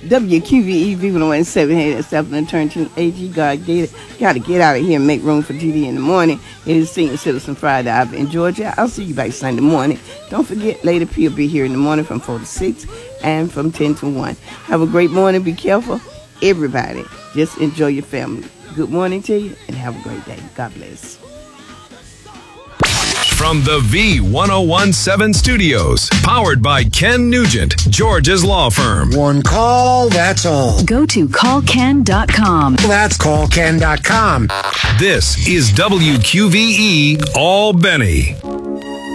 WQVE V117 had itself and turn to AG. Got to get out of here and make room for GD in the morning. It is Senior Citizen Friday. I've enjoyed you. I'll see you back Sunday morning. Don't forget, Lady P will be here in the morning from 4 to 6 and from 10 to 1. Have a great morning. Be careful. Everybody, just enjoy your family. Good morning to you and have a great day. God bless. From the V1017 studios, powered by Ken Nugent, George's Law Firm. One call, that's all. Go to callken.com. That's callken.com. This is WQVE Albany.